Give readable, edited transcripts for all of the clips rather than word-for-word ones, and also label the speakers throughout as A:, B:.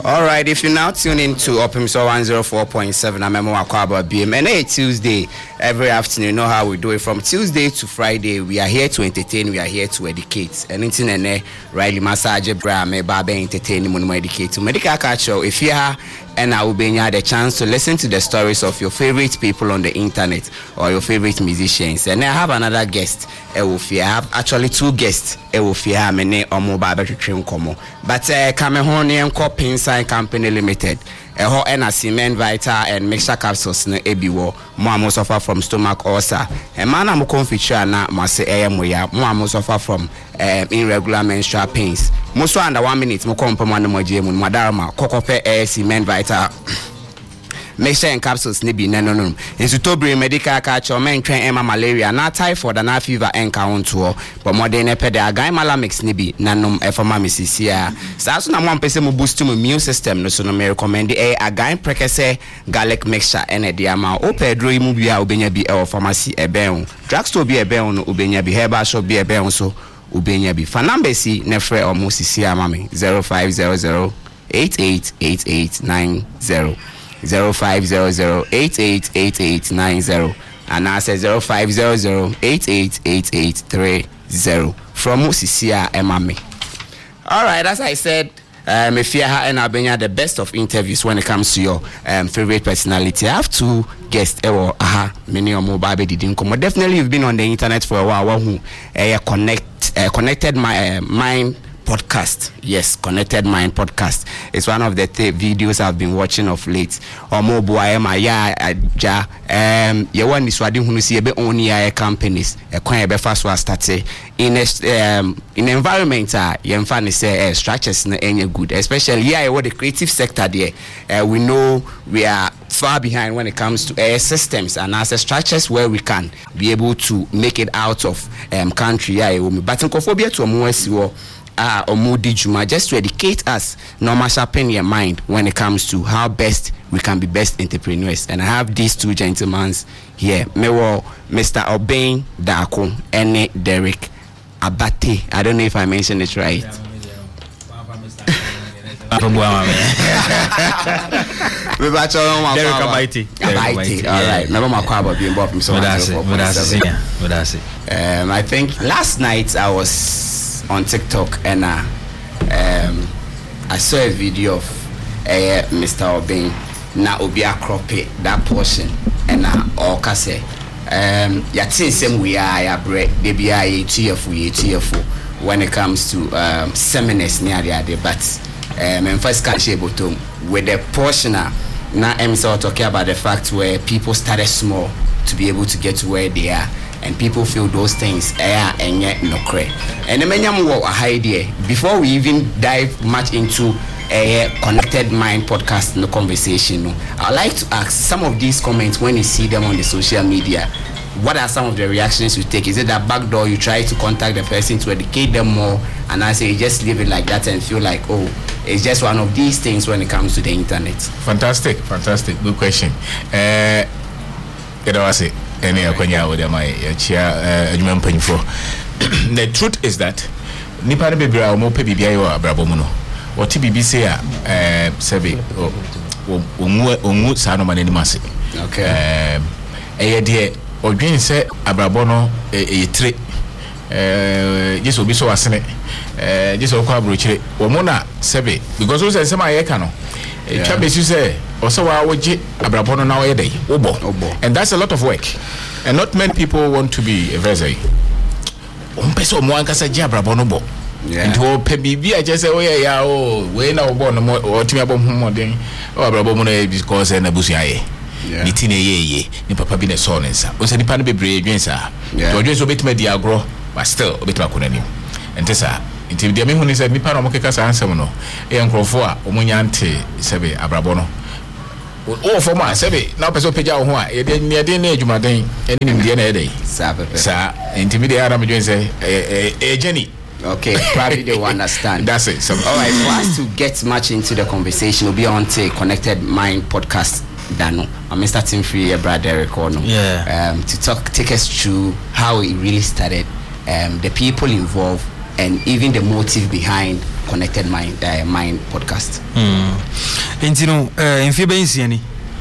A: All right, if you now tune in to Opimso 104.7, I'm Memo Akwaba BM, and Tuesday, every afternoon, you know how we do it. From Tuesday to Friday, we are here to entertain, we are here to educate. And it's in a Riley Massage, Brame, Baba entertain, Mono educate. Medical culture, if you are, and I will be the chance to listen to the stories of your favorite people on the internet or your favorite musicians. And I have another guest, Ewofia. I have actually two guests, Ewofia, Mene, or Mobile Trim Como. But Kamehonian Copinsign Company Limited. Eho ena cement vital and mixture capsules na ebiwo mo suffer from stomach ulcer e man am confiture na mo se moya mo suffer from irregular menstrual pains mo so under 1 minute mo kompo mo na mo je mu madarama kokope cement vital mixture and capsules ni bi no into Tobre medical culture men twen ema malaria na typhoid na fever en count but modern epede agai malamix ni bi nanom efoma misisia sa so na mo pese mo boost mo immune system no so no me recommend agai prekese garlic mixture ene dia ma o pedro imu bia obenya bi e pharmacy eben drugstore bi eben no obenya bi herbal shop bi eben so obenya bi fa number si ne frɛ omo sisia mame 0500 888890 0500888890 and I say 0500888830 from Musisia Emami. All right, as I said, if you have and Albania the best of interviews when it comes to your favorite personality. I have two guests. Many of mobile didn't come. Definitely, you've been on the internet for a while. Who connected my mind. Podcast, yes, Connected Mind podcast. It's one of the videos I've been watching of late. Omo boy you want this wadi hunu see ebe only companies ekwan ebe fast was start in environment yemfa say structures na enye good, especially here what the creative sector there. We know we are far behind when it comes to systems and as structures where we can be able to make it out of country. But nkophobia to omo Juma, just to educate us, normal sharpen your mind when it comes to how best we can be best entrepreneurs. And I have these two gentlemen here. Mr. Obeng Dako and Derek Abate. I don't know if I mentioned it right.
B: Derek Abate.
A: All right. Never my car being bought from someone. I think last night I was on TikTok and I saw a video of Mr. Obeng na obia crop it that portion and all say ya tin same we are ya break they be TFU when it comes to seminars near the but first catch bottom with the portion now I'm sort talking about the fact where people started small to be able to get to where they are. And people feel those things and yet no credit. And the many idea before we even dive much into a Connected Mind podcast no conversation. I'd like to ask some of these comments when you see them on the social media. What are some of the reactions you take? Is it that back door you try to contact the person to educate them more, and I say you just leave it like that and feel like it's just one of these things when it comes to the internet?
B: Fantastic, good question. The truth is that nipa ne bebra o mo pe bibia yo abrabo mu no what bibi say sebe omu sa no manani mase
A: okay
B: de odwen se abrabo no yetre jesu obi so asene jesu ko abrochire wo mo na sebe because we say some ayeka no twa besu say also wa woje abrabo no na wo yedai obo and that's a lot of work and not many people want to be a very person mo ankasa je abrabo no bo nto pe bibia je say we ya we na obo no o timi abo homoden o abrabo mo na because na busu aye ni tine ye ni papa bi na so nsa o se nipa no bebre dwensa to dwenso betima di agro but still betima konani entesa nti dia me hu ni se nipa no mo keka sa ansem no e nkrofo a o munya ante sebe abrabo no o for ma sebe na person peja wo ho a ye de na adwumaden eni nim de na ye dey sa nti bi de ara me dwense journey.
A: Okay, probably they will understand.
B: That's it.
A: All right, for us to get much into the conversation, we'll be on to Connected Mind podcast. Dano, Mr. Tim Free, brother Derek Ono.
C: Yeah.
A: To take us through how it really started, the people involved, and even the motive behind Connected Mind podcast?
C: You know, in Fibensiani,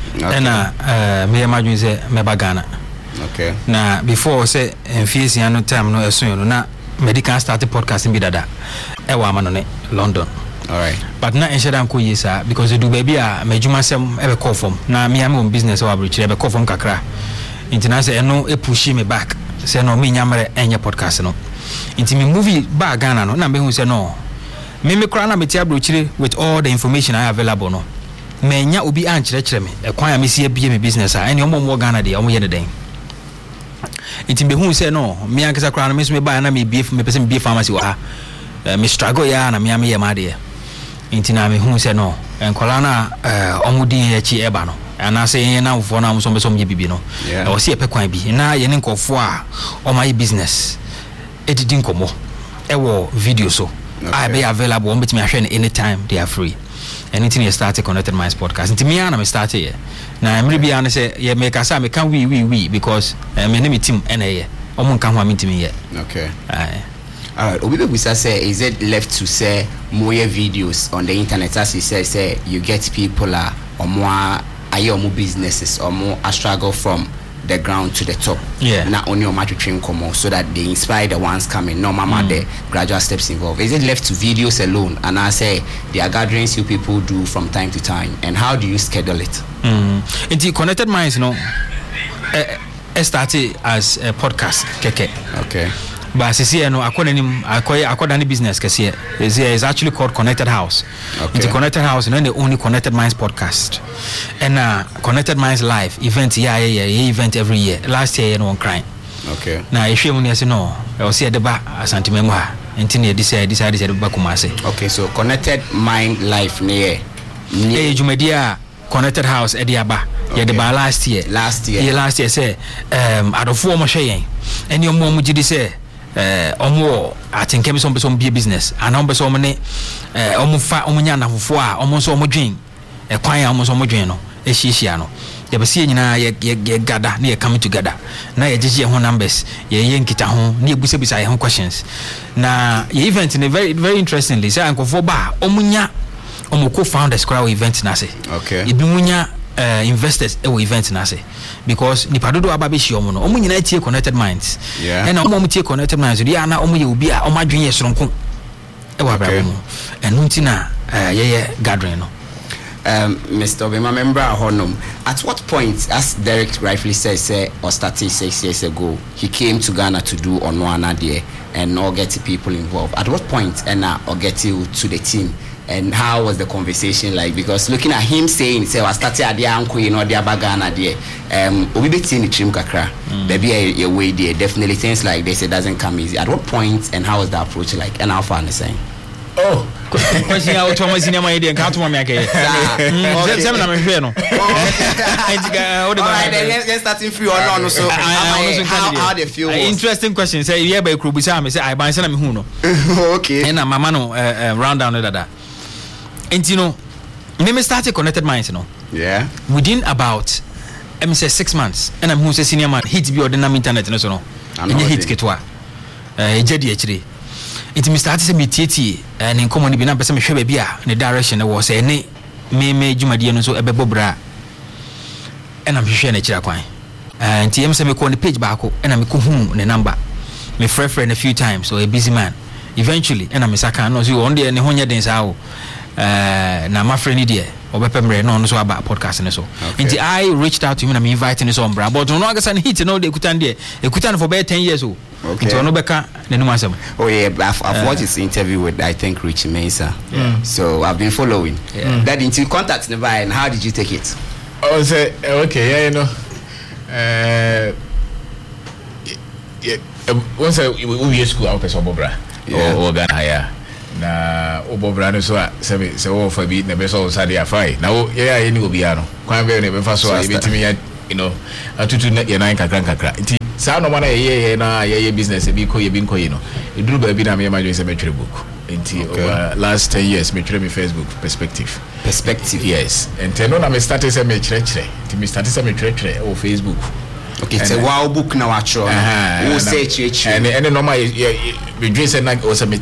C: and me imagine say Mebagana.
A: Okay.
C: Now before say in Fiesiano time no soon na medical started podcasting bidada. Ewa manone London.
A: All right.
C: But na ensure ko yesa because you do baby a mejuma sem ebe call from. Na me am on business or abroad ebe call from kakra. International no e push me back. Say no me nyamre enye podcast no. Inti me movie ba Ghana no na me hu say no. Me kra na me ti abroad with all the information I have available no. Me nya obi ankyerɛkyerɛ me ekwan a me sie bie me business a ene omo Ghana de omo ye ne den. Inti me hu say no me ankasa kra na me so me ba na me bie me pese me bie pharmacy wa ha. Me struggle ya na me am ye ma de. Inti na me hu say no enkola na omo din ye chi eba no. Ana say na mfo na so me bibi no. O se epekwan bi na ye ne nkofo a o ma ye business. Edidi nkomo. Ewo video so. I be available on between anytime they are free. Anything you started Connected Minds podcast. Into me and I started here. Now I'm really honest say yeah make us me can we because me name team NA. Omo kan ho am team here.
A: Okay. All right. Obi be say is it left to say more videos on the internet as you say you get people or more ayo businesses or more struggle from the ground to the top.
C: Yeah.
A: Not only on match train come so that they inspire the ones coming. No mama the gradual steps involved. Is it left to videos alone? And I say there are gatherings you people do from time to time. And how do you schedule it?
C: Into Connected Minds, it started as a podcast.
A: Okay.
C: But as I say, I business is actually called Connected House.
A: Okay.
C: It's Connected House, and the only Connected Minds podcast. And Connected Minds live event, event every year. Last year, one crying.
A: Okay.
C: Now, if you want to say no, I will see at the back as Antimemua. And decided back Kumase.
A: Okay, so Connected Mind live near
C: Jumedia Connected House Ediaba. Yeah, the bar last year.
A: Last year,
C: say, out of 4 machine. And your mom would say. Omo I think some be business and on so many omunya na fofo a omo so omo dwen e kwan a omo so omo dwen no e hihia no ye be see nyina ye gada na ye come together na ye gigi ho numbers ye nkita ho na ye busa ye ho questions na ye event in very very interestingly say ankofo ba omunya omo co-founders crowd event na say
A: okay
C: e bi munya investors e event na say because nipa dodo ababe shi omo no omo nyina tie Connected Minds and omo tie Connected Minds dey na omo ye obi a omo adwen ye soronko e wa bra mo enu ntina ye gathering no
A: Mr. Obima member Honum, at what point, as Derek rightfully says, or started 6 years ago, he came to Ghana to do Onwana there and not get people involved. At what point, and or get you to the team? And how was the conversation like? Because looking at him saying, "Say, I started at the uncle, you know, the Bagana there." We be seeing the trim kakra. Maybe a way there. Definitely things like this. It doesn't come easy. At what point and how was the approach like? And how far is saying?
C: Oh, question out to my senior idea and count to my make. All
A: right, then let's start in free or no. So how they feel?
C: Interesting question. Say yeah, by Krubisa, say I buy some huno.
A: Okay.
C: And my mano round down that. And you know, me started Connected Minds, you know.
A: Yeah.
C: Within about, I say 6 months, and I'm who's a senior man. Hit be on the internet, no so no. And you hit ketwa. Jadi HD. It me started to be TT and in common be na person me hwe ba bia in the direction was any me jumadi no so ebebo bra. And I'm hwe na kira kwan. And TM say me call the page back and I'm ko hu the number. Me friend a few times so a busy man. Eventually and I'm saka no so on there ne honya den sa o. Na my friend there obepemre no so about podcast ne so. And I reached out to him and I'm inviting him on bra but no agasa hit no dey kutan there. E kutan for about 10 years o.
A: Okay. Oh yeah, I've watched his interview with I think Richie Mensah.
C: Yeah.
A: So I've been following. Yeah. That into contact never and how did you take it?
B: I was okay, yeah, you know. Once we school out of Bobra or Ghana, yeah. Na Bobra no so say for be na be so Sadia fai. Now yeah, any obiano. Kwan be na be fa so a betimi you know, atutu na ye nan kakra. Sa no mana ye na ye business e bi ko you know. E duru ba bi na me imagine say me twerɛ book. Until over last 10 years me twerɛ me Facebook perspective. Yes. And then no na me started say me twerɛ. Until me started say me twerɛ o Facebook.
A: Okay, it's a wow book now actually. Who say twerɛ.
B: And normal we dress na o say me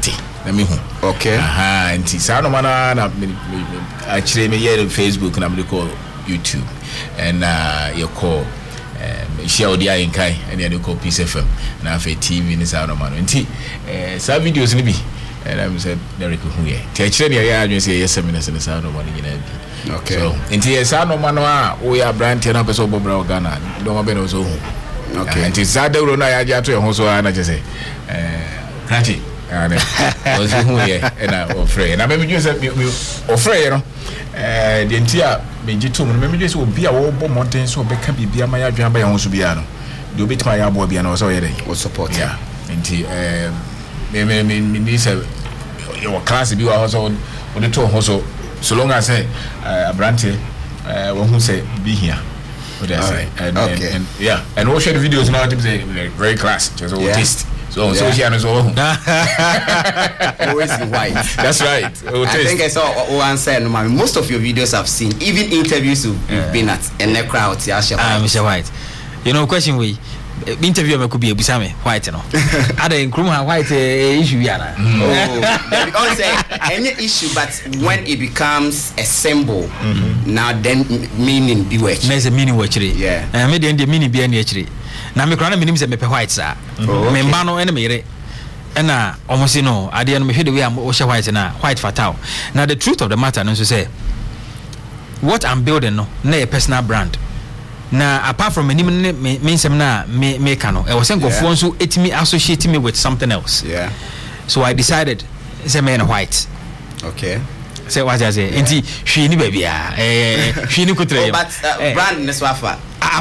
B: na me hu
A: okay
B: nti saa no mana na actually me here on Facebook na me call YouTube and you call share audio in kai and you call Peace FM na for TV ni saa no mana nti saa videos ni bi and I said Derek hu ye ti actually ya adwen say yes seminars ni saa no mana nyina bi
A: okay
B: so nti saa no mana a wo ya brand na person bobra Ghana do ma be no so hu
A: okay
B: nti saa de ro na ya ja to e ho so na je say Kranchi ane ozi hu ye na ofre na me dwen say ofre no de ntia me gitum no me dwen say obi a wo bo mountain so be ka bibia ma ya dwan ba ya ho so bia no de obi tuma ya bo bia no so ye dey
A: we support
B: yeah nti me ni say your class bi wa ho so wo de to ho so long as abrante wo hu say bi here what I say and yeah and we share the videos now to say very class just all taste so social as well
A: always in white
B: that's right
A: I think I saw one said most of your videos I've seen even interviews you've been at and the crowd
C: Mr. White you know question we interview me could be a white no other in Kruma white issue yana
A: because any issue but when it becomes a symbol now then meaning be which
C: there's a meaning which
A: yeah
C: me the meaning be any actually na me krana menim se me pe white sa me mba no ene me yere na almost no ade no me hwe the way am o she white na white fatal now the truth of the matter no so say what I'm building no na a personal brand na apart from me nsem na me ka no e was nkofo nso etimi associate me with something else
A: yeah
C: so I decided say me na white
A: okay
C: say what I say enti hwe ni ba bia hwe ni kutre
A: but brand ne so afa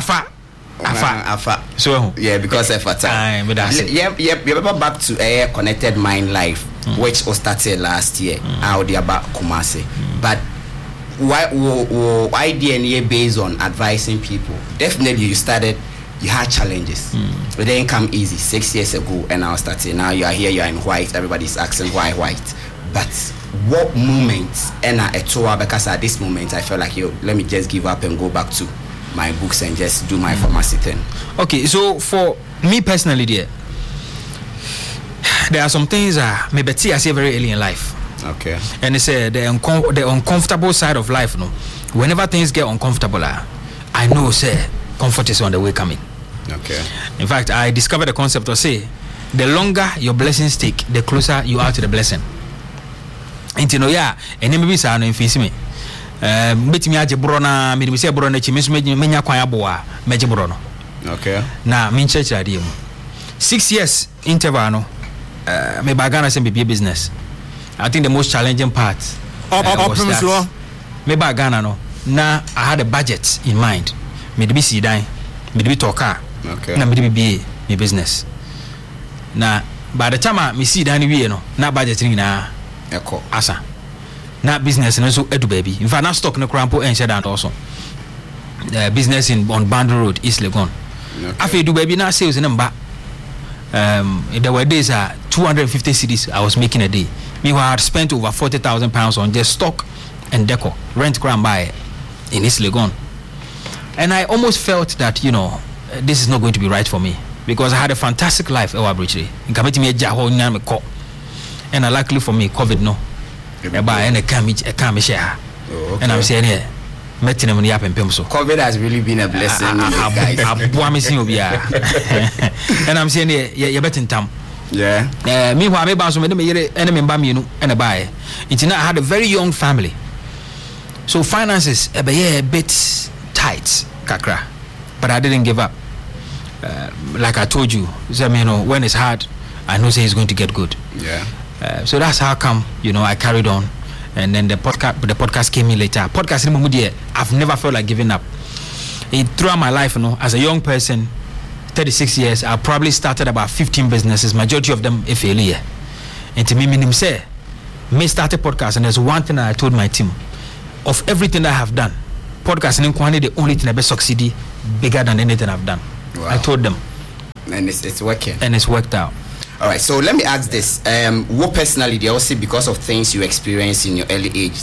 C: so
A: yeah because of time yeah back to Connected Mind Life which was started last year out there about Kumasi but why idea based on advising people definitely you had challenges it didn't come easy 6 years ago and now starting now you are here you are in white everybody's asking why white but what moments and because at this moment I felt like let me just give up and go back to my books and just do my pharmacy thing. Okay, so for me personally there are some things maybe I say very early in life. Okay. And it's the uncomfortable side of life, no. Whenever things get uncomfortable, I know say comfort is on the way coming. Okay. In fact, I discovered the concept of say the longer your blessings take, the closer you are to the blessing. And you know, yeah, and maybe say no face me. Betimi aje bro na me say bro na chi me menya kwan aboa meje bro no. Okay. Na me church ade mu. 6 years interval no. Me bagana say be business. I think the most challenging part was that me bagana no. Na I had a budget in mind. Me de be see dan, me de be talker. Okay. Na me de be me business. Na by the time me see dan we no, na budget ni na eko asa. Na business no so edu baby in fact na stock no crampo and share that also business on Band Road East Legon afi edu baby na sales in mba there were days 250 cedis I was making a day meanwhile I had spent over 40,000 pounds on just stock and decor rent cram buy in East Legon and I almost felt that this is not going to be right for me because I had a fantastic life in committee me jaho nyame ko and luckily for me COVID no and a come share. And I'm saying here, meeting them in so COVID has really been a blessing. And I'm saying here, you're betting time. Yeah. Meanwhile, maybe I'm and a buy. It's not I had a very young family. So finances a bit tight, kakra. But I didn't give up. Like I told you, when it's hard, I know say it's going to get good. Yeah. So that's how come I carried on, and then the podcast came in later. Podcast I've never felt like giving up. Throughout my life, as a young person, 36 years, I probably started about 15 businesses. Majority of them a failure. And to me say, me started podcast, and there's one thing that I told my team: of everything that I have done, podcasting the only thing that be succeed bigger than anything I've done. Wow. I told them, and it's working, and it's worked out. All right, so let me ask this. What personally, they also because of things you experienced in your early age,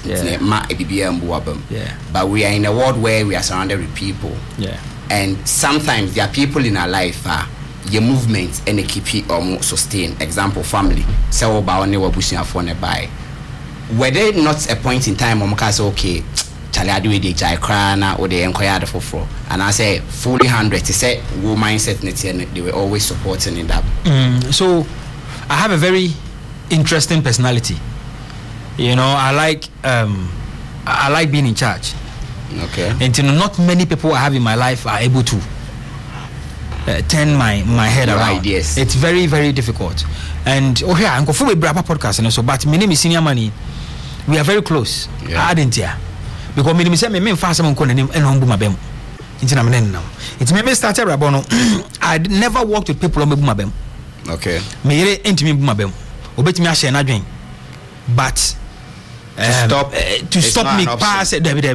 A: but we are in a world where we are surrounded with people. Yeah. And sometimes there are people in our life, your movement and keep it sustain. Example, family. So about only what pushing for nearby. Were there not a point in time when say okay, Charlie I do the jai crana or the inquired for and I say fully 100 to say wo mindset and they were always supporting in that.
C: So I have a very interesting personality. You know, I like being in charge.
A: Okay.
C: And not many people I have in my life are able to turn my head
A: your
C: around.
A: Ideas.
C: It's very, very difficult. And I'm going for a Brapa podcast, and so but my name is Senior Money. We are very close. I didn't hear because me say me fast some kon and on boom abem. It's na me now. It's me started Rabono. I never worked with people on boom abem.
A: Okay.
C: Me yere intimi boom abem. Obetimi a share na dwen. But to stop me pass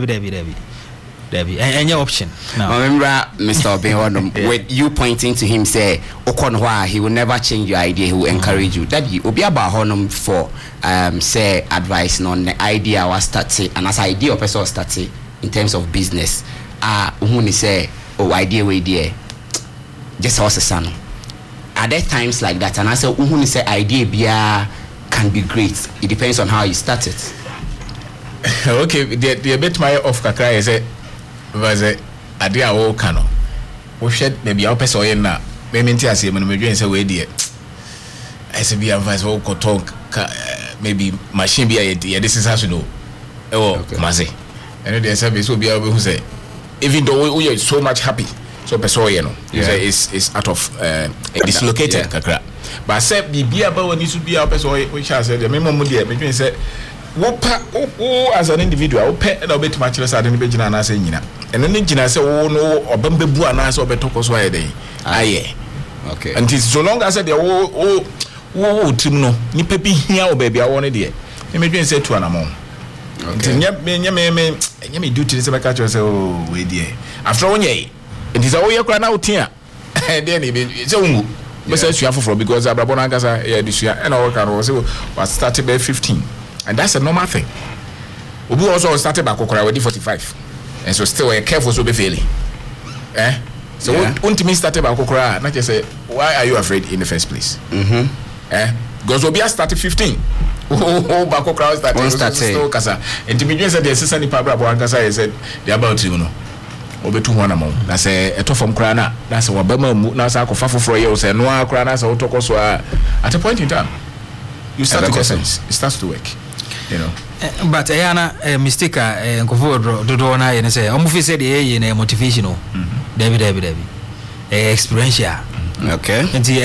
C: Debbie any option now.
A: Remember Mr. Obin with you pointing to him say Okonwa he will never change your idea, he will encourage you. That you obi aba honum for say advice on the idea was started and as idea or person started in terms of business who say idea we there just also son. Are there times like that and I say who say idea bia can be great, it depends on how you start it.
B: Okay, the bit my off kakra is it was a idea all cano. We shed maybe our person in now. Maybe I say when we drink away dear. I say be advice all talk maybe machine be idea. This is how to do. Oh, Mazi. And the service will be able to say, even though we are so much happy, so person you know, is out of dislocated kakra. But I said be able when it should be our person which I said the minimum dear between said. As an individual, pay a bit much less than the Begina and I say, and then Nina say, oh no, or Bambu and I saw better cosway day. Aye, okay. And it's so long as I said, Timno, Nipepi here, baby, I wanted it. You may say to an amount. Okay, me do to the catcher say, oh, wait, dear. After 1 year, it is all your crown out here. And then it's a message you have for because Abrabonagasa, this year, and our car was started by 15. And that's a normal thing. We also started by Kokora with 45. And so still careful so be failing. So when me started by Kokora, not just say, why are you afraid in the first place? Because we started 15. Bakokra started still Kasa. And to me said the assistant Pabra Boankasa said the about you know. Obe 2 amount. That's a top from Krana. That's what Bama now Sako Fafo for years and Noah Krana so Tokoswa at a point in time. You start to get sense. It starts to work. You know, but
C: Ayana mistake nkofo do na ye say omufi say dey na motivational David experiential
A: okay
C: nti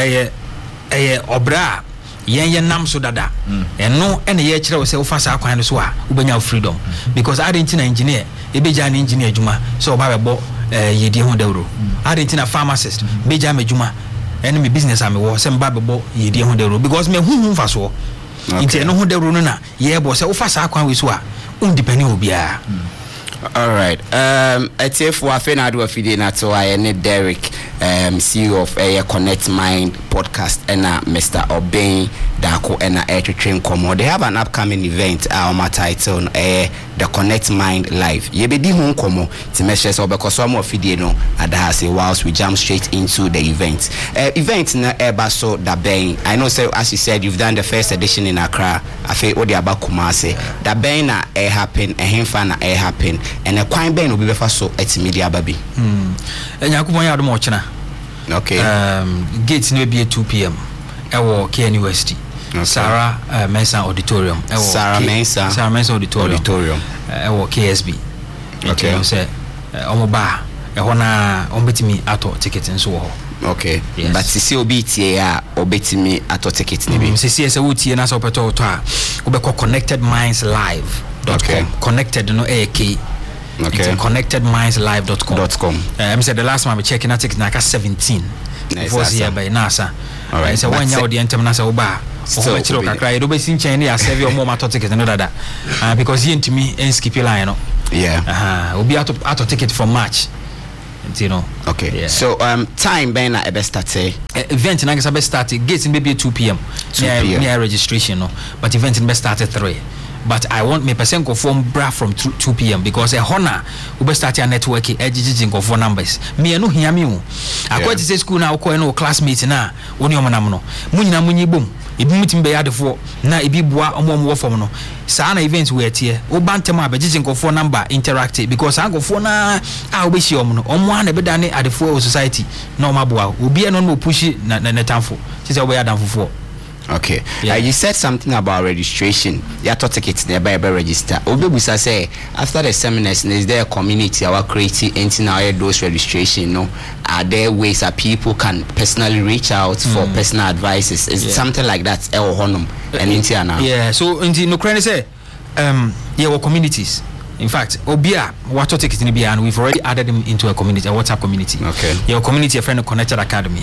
C: obra yen nam so dada eno ene ye kire wo say wo fa sa kwan so a wo benya freedom because I didn't engineer e beja na engineer adwuma so oba bebo ye di ho dawro I didn't pharmacist beja ma adwuma ene me business am wo say mba bebo ye di ho dawro because me hu fa so. Okay. No na yeah boss o fa sa kwan we so a undependent obia.
A: All right. ETF wa fe na do afide na to I need Derek CEO of Connect Mind podcast and Mr. Obin Dako and Train Komo. They have an upcoming event my title the Connect Mind Live. Ye be di hon komo ti measure so because some of video no ada say whilst we jump straight into the event. Event na eba so da ben. I know say as you said you've done the first edition in Accra. Afi odi aba Kumasi. Da ben na happen ehemfa na happen and a kwan ben obi befa so at media baby.
C: Yakubon ya do mo chena.
A: Okay.
C: Gates no be at 2 p.m. Ewo KN University. Okay. Sarah Mensa Auditorium.
A: Sarah Mensa Auditorium.
C: Ewo KSB.
A: Okay.
C: You say omoba ehona ombetimi ato ticket nso ho.
A: Okay. Yes. But sisi obi tie ya obetimi ato ticket ni bi.
C: Sisi ese wo tie na so peto to a obekọ connectedmindslive.com.
A: Okay.
C: Connected no AK.
A: Okay.
C: It's connectedmindslive.com. I said the last time I checked in, I think it's 17. It was here by NASA.
A: All right.
C: So when you're the Nasa Oba, so much look at you don't see China, I save your more ticket and that. Because he to me and skip your line.
A: Yeah.
C: We'll be out of ticket for March. You know.
A: Okay. Yeah. So time ben na ebe start
C: event na best start gates maybe 2 p.m. near registration no, but event best start at 3. but I want me person go form bra from 2 p.m. because a honor we start your network ejijin go for numbers me no hear me o akwa to say school na ko no classmates na woni omonam no munyina munyi bom ebi mutim be yadefo na ebi bua omo form no saa na events we tie wo bantem abejijin go for number interactive because an go for na obeshi omo no omo na be dane adefo society na omo aboa obi no push na netamfo say we adamfo for.
A: Okay. You said something about registration. You have to tickets nearby register. Obebusa say after the seminars, is there a community our creating into now those registration? No, are there ways that people can personally reach out for personal advices? Is it something like that?
C: Yeah. So in Ukraine say, our communities. In fact, Obia what tickets in and we've already added them into a community, a WhatsApp community.
A: Okay.
C: Your community, a friend of Connected Academy.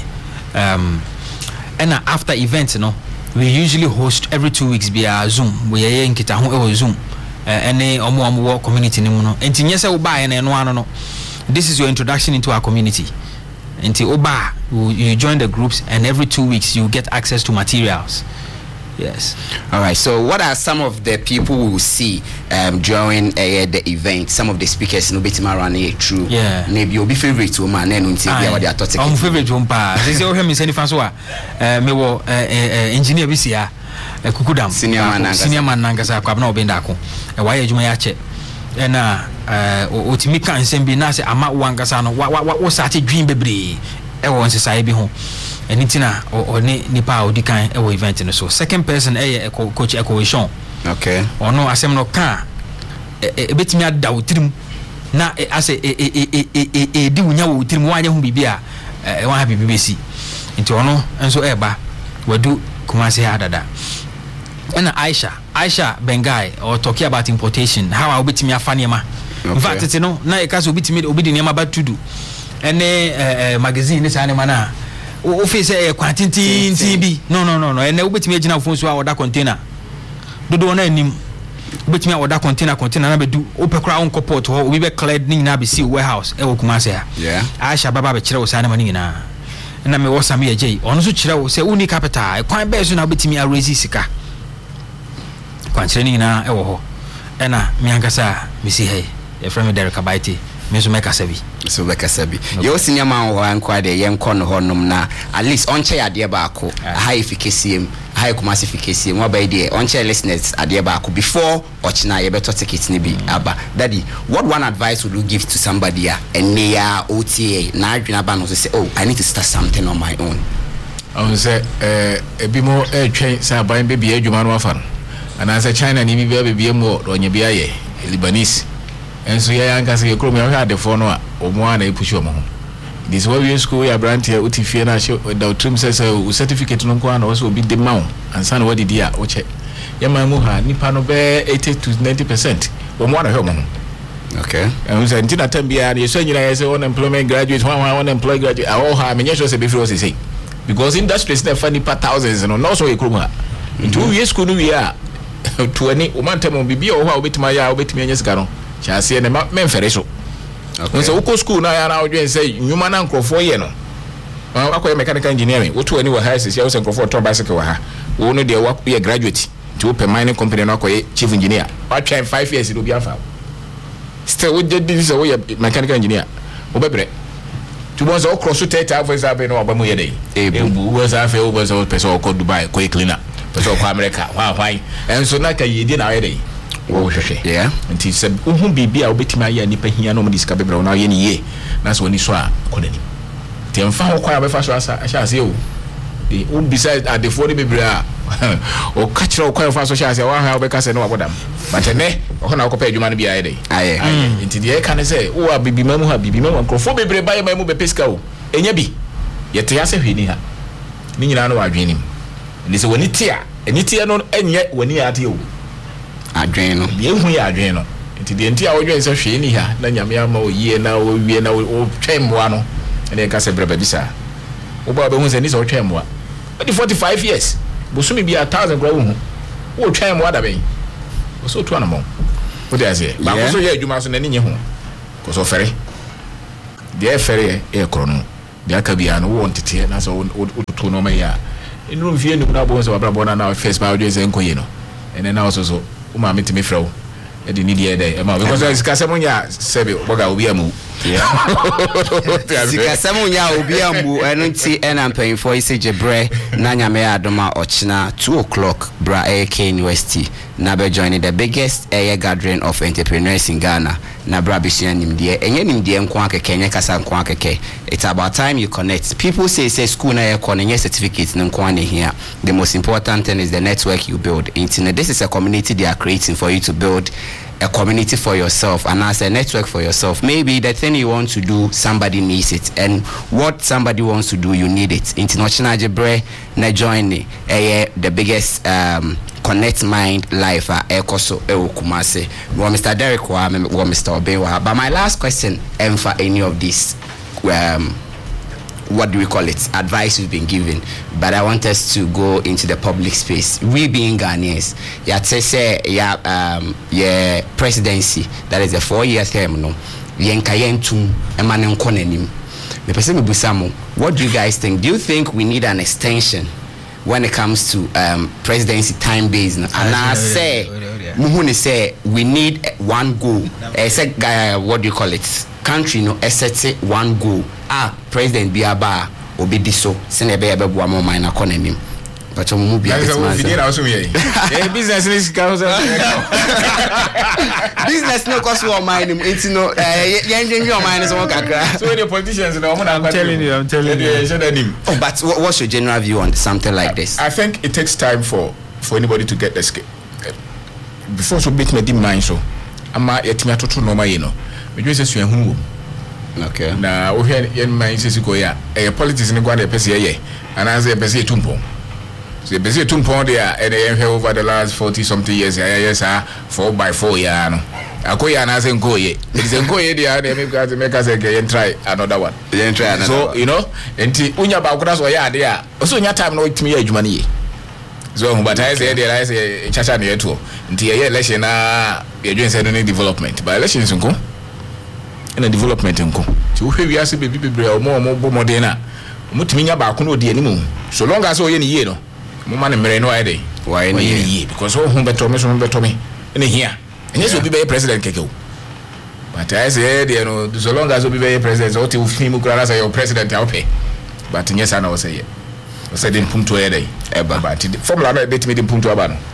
C: And after events, we usually host every 2 weeks via Zoom. We are in Kita Zoom. Any omo community ni muno. Enti nyese oba ene no. This is your introduction into our community. Enti oba you join the groups and every 2 weeks you get access to materials. Yes.
A: All right. So, what are some of the people we will see during the event? Some of the speakers, no bit around here, true.
C: Yeah.
A: Maybe you'll be favorite to man and until what they are talking.
C: I'm favorite to pa. They say, "Oh, him is any fancy me wo engineer bisia Kukudam
A: senior man
C: nangasa kwa na obenda ko. Why ejuma ya che. Na otimi kan nsem bi na se ama wangasa no wo sate dwin bebre e wo nsesa bi ho. Enitina oni nipa odikan e wo event no so second person coach equation.
A: Okay.
C: Ono asem no ka betimi ada wotrim na ase di wunya wo wotrim wanya hu bibia wan ha bibisi nti ono enso eba wadu Kumasi adada. And Aisha Bengai or talking about importation, how I will be me a funny ma. In fact, it's no, now a case will be to me, obedient about to do. And magazine is animana. Office a quantity TB. No, and they will be me a phone so that container. Do one name. Bet me or that container number do open crown copot or we be cleared ning na be see warehouse. Kumasi.
A: Yeah.
C: Aisha Baba Chiro Sanamani na. Na me was Samia J. On so chira say uni capital. Quite best na betimi a raise sika. Kwan training na e wo ho. E na me ankasa me si hey. E friend me Derek Abaiti. Me so make asabi.
A: So make asabi. Yo senior man ho anko de yen kon ho nom na at least on che ade ba ko. High efficacy high commercification what by there on chair listeners ade ba ko before ochina ye better ticket ni bi aba. Daddy, what one advice would you give to somebody and near OTA na adwina ba no say oh I need to start something on my own.
B: I say e bi mo twen say ban be bia adwuma no afa and as a China ni bi bia mo onye bia ye Lebanese enso ye yanka say ekrom ya de fo no a omo ana e push omo ho. This is why we in school ya brand here utifie na show the trim says certificate no ko ana also be the mount and san what did ya o che ya ma mu ha nipa no be 80 to 90% omo ana he omo ho.
A: Okay.
B: And so until that time bia you say you say unemployment graduate one unemployed graduate all ha me sure say be free say because industries na funny per thousands no no so ekrom ha into we school no we are 20 o man temo bibia o ha obetima ya obetima anya sika no cha se ne men fere so. Okay. So uko school na ya na odwen say nyuma na nkrofo ye no akoye mechanical engineering wotu ani wa high say you say nkrofo to bicycle wa ha wo no de wa ye graduate to open mining company na akoye chief engineer wa try 5 years do bi afa still we did this way mechanical engineer obebre to once all cross to take for example no abamu ye dey ebu was afa o was person ko Dubai ko cleaner person ko America why and so na ka yedi na ye dey wo hwehwe
A: yeah
B: nti se uhu bibia obetima ya nipa hia no mo disika bebra na ye ni ye na so ni so a konani ti emfa ho kwa be fa so asa ase o the beside at the 40 bebra o kachira kwa fa so ase wa ha obeka se no wabodam but ne o na ko pa adwuma no bia ye dey
A: aye
B: nti de kan se o a bibima mu ha bibima mu krofo bebre ba ye ma mu be pesika o enya bi ye te ase hweni ha ni nyina no wadwenim ni se woni tia eni tia no enye woni ate o
A: adwen no
B: ye hu ya adwen no nti de ntia wodwen se hwe ni ha na nyame ama o yie na o wie na o twemmoa no ene ka se breba bisa o ba be hu se ni se o twemmoa but 45 years bosumi bia 1000 kwa hu o twemmoa da ben o so to anamo o de ase ba ko so ye adwuma so na ni nye hu ko so fere de fere e krono de aka bia no wo ntete na so o to no ma ya enu mfie ni na bo so bra bo na first ba odwen se nkoye no ene na so uma me timi frɛ wo e di need here there because sikasɛm nya sɛbe boga obi amu
A: sikasɛm nya obi amu ɛno nti ɛna mpanyinfo yi sɛ gyebrɛ na nyame adoma ɔkyena 2:00 bra AK University na be joining the biggest gathering of entrepreneurs in Ghana na bra bisua nimdeɛ ɛnyɛ nimdeɛ nko akɛkɛ ɛnyɛ kasa nko akɛkɛ. It's about time you connect. People say school na yɛ kɔ na nyɛ certificate nko ane here. The most important thing is the network you build. This is a community they are creating for you to build a community for yourself and as a network for yourself. Maybe the thing you want to do, somebody needs it, and what somebody wants to do, you need it. International Jebre na join the biggest Connect Mind Life Ekoso Kumase. Well, Mr. Derek wa Mr. Obenwa. But my last question, for any of this what do we call it, advice we've been given, but I want us to go into the public space. We being Ghanaians, presidency, that is a 4-year term, no, what do you guys think? Do you think we need an extension when it comes to presidency time based? And I say we need one goal. What do you call it? Country no set one goal. President Biaba obidiso sene be bua mo man economy. But mu bia
B: business is
A: business no cost your mind into no your mind is one kakra.
B: So the politicians I'm telling you.
A: Oh, but what's your general view on something like this?
B: I think it takes time for anybody to get the skill. Before so bit me dim mind so ama yetimi atoto no ma ye no. Me just say hu.
A: Okay.
B: Na wo hwe yen man sisi ko ya politics ni gwa de pese ye and as e pese tumpo. So e pese tumpo de a e de over the last 40 something years yes 4x4 ya no. Akoya na say nko ye. It is nko ye de make us again try another one. So you know, enti unya ba kura so ya de a. So nya time no timi ya adwuma ne ye. So but I say there I say chacha ne eto. Enti ye election na ye dwen say no development. But elections nko in a development nko ti wo hwe wiase bebi bebre o mo bo modern na mutimi nya ba ko no de animu so long as o ye ne ye no mo ma ne mere no ai
A: why ne ye
B: because o hu beto me ne here enye so bi be president keke but I say there no so long as o bi be president o ti wo fi mu kura say your president ya ope but nye sa na o say ye o say dem punto ye dey e ba but formula na betimi dem punto aba no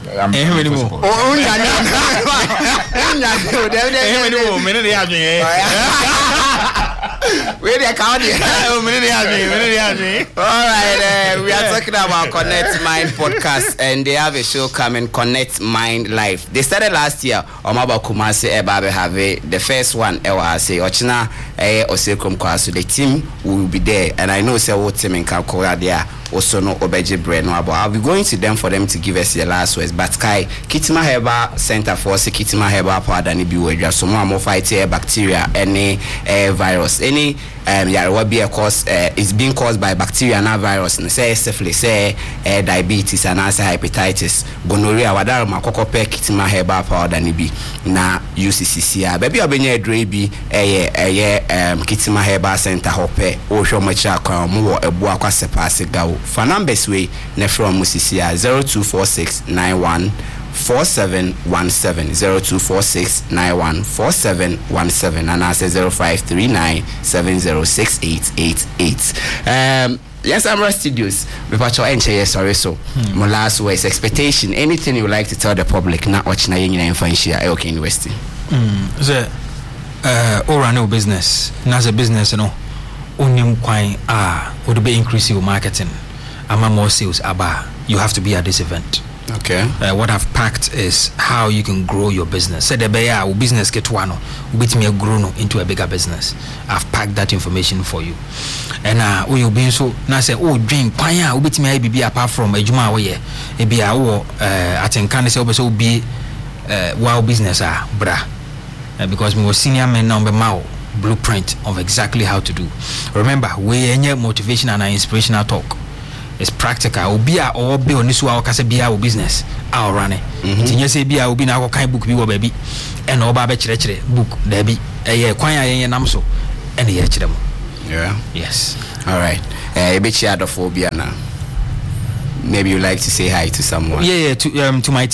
B: we are talking about Connect Mind podcast, and they have a show coming, Connect Mind Life. They started last year. Omaba Kumasi Ebabe have the first one. Ewa say Ochina Osekom Kwasu. The team will be there, and I know say what team in Kakora there. Also no Obeje Breno about. I'll be going to them for them to give us their last words. But Kai Kitima Heba Center for Kitima Heba powder ni biwe. So more fight bacteria, any virus, any what be a cause is being caused by bacteria and virus. And say syphilis, say diabetes and also hepatitis, gonorrhea. Wadaro makoko pe Kitima Heba powder ni bi na UCCC. Baby obenye drebi Kitima Heba Center hope. Osho macha kwa muwo ebuwa kwa sepase gawo. For numbers way ne from Musisia 0246914717 0246914717 and I say 0539706888. Yes, I'm Studios. Sorry, so my last words, expectation. Anything you would like to tell the public? Not watching in okay, University.
C: Or run no business. As a business, you know, only would be increase your marketing. More sales, you have to be at this event.
A: Okay.
C: What I've packed is how you can grow your business. Said the business get one, with me a grown into a bigger business. I've packed that information for you. And you'll be so now say, drink paya, with me be apart from a juma way. It be I think can say also be wow business bra. Because we were senior men number mao blueprint of exactly how to do. Remember, we any motivation and inspirational talk. It's practical. Obia or be on this wa kase bia o business. I'll run it. Tinye say bia obi na kind book bi wo baby. And oba be chire book there be. Kwan ya nam so. And ye chire mo.
A: Yeah.
C: Yes.
A: All right. A bit shared of phobia now. Maybe you like to say hi to someone.
C: Yeah, to my team.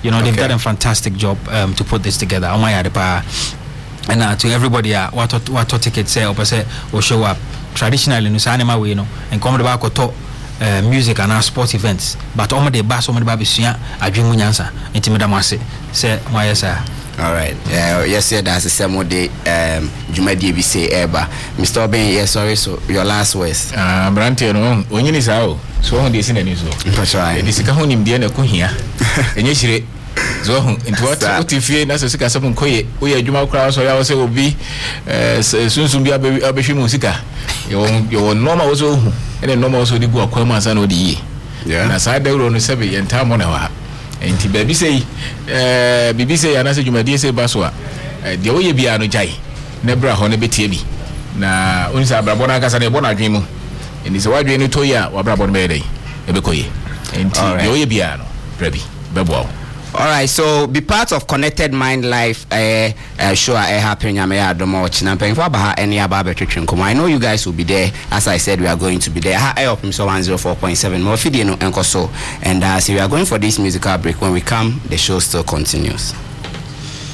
C: You know, they've done a fantastic job to put this together. Oh my God, and to everybody, what tickets say or say or show up traditionally no sanema we know and come back to music and our sport events. But all the bass, all the babysua, I dream munyansa. Intimidamase say why sir.
A: All right. Yes, that's the same day. Jumadi we say Eba. Mr. Oben, yes, sorry. So your last words.
B: Branty, no. When you is out, so on this in the news.
A: That's right.
B: This is Kahun in Diana Kuhia. And you so into what if you na sika some koye we adwuma kra so ya say obi sunsun bia abeshi musika you normal also and normal also di gu akwam ansa na odi yi na sa da ro no sebe yenta mo na wa enti baby say bibi say ana say dwumadi say baso a de oye bia no jai na bra ho ne betie bi na oni sa brabo na kasa na ebo na adwen mu eni se wadwen no toya wa brabo no be dey e be koye enti de oye bia no brabi bebo.
A: All right, so be part of Connected Mind Life show happening at Adomo Chinampe. I know you guys will be there. As I said, we are going to be there. I hope so 104.7 more video and so. And so we are going for this musical break. When we come, the show still continues.